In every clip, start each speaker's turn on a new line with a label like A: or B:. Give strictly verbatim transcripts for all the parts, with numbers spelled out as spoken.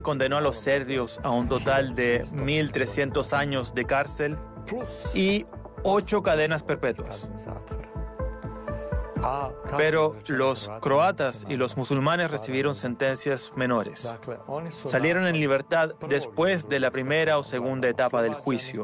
A: condenó a los serbios a un total de mil trescientos años de cárcel y ocho cadenas perpetuas. Pero los croatas y los musulmanes recibieron sentencias menores. Salieron en libertad después de la primera o segunda etapa del juicio.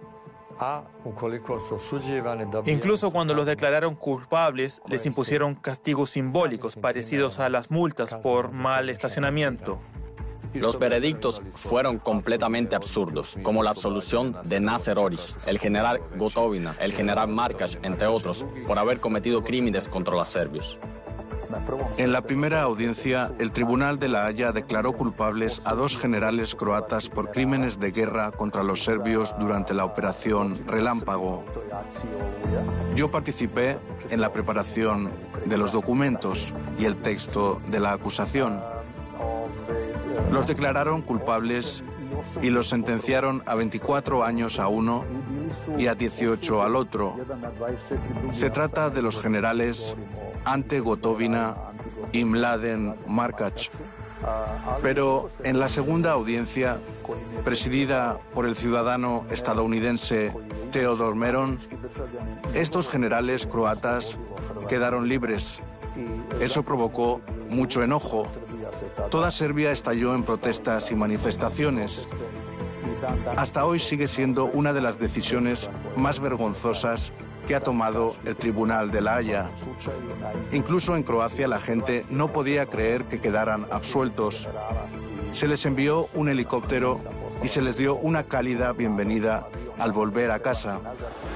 A: Incluso cuando los declararon culpables, les impusieron castigos simbólicos parecidos a las multas por mal estacionamiento.
B: Los veredictos fueron completamente absurdos, como la absolución de Nasser Orić, el general Gotovina, el general Markač, entre otros, por haber cometido crímenes contra los serbios.
C: En la primera audiencia, el Tribunal de La Haya declaró culpables a dos generales croatas por crímenes de guerra contra los serbios durante la operación Relámpago. Yo participé en la preparación de los documentos y el texto de la acusación. Los declararon culpables y los sentenciaron a veinticuatro años a uno y a dieciocho al otro. Se trata de los generales Ante Gotovina y Mladen Markač. Pero en la segunda audiencia, presidida por el ciudadano estadounidense Theodor Meron, estos generales croatas quedaron libres. Eso provocó mucho enojo. Toda Serbia estalló en protestas y manifestaciones. Hasta hoy sigue siendo una de las decisiones más vergonzosas que ha tomado el Tribunal de La Haya. Incluso en Croacia la gente no podía creer que quedaran absueltos. Se les envió un helicóptero y se les dio una cálida bienvenida al volver a casa.